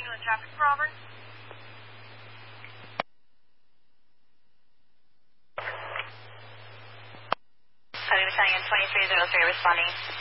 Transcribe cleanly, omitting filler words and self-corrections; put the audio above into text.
doing traffic for Auburn? Cody Battalion 2303 responding.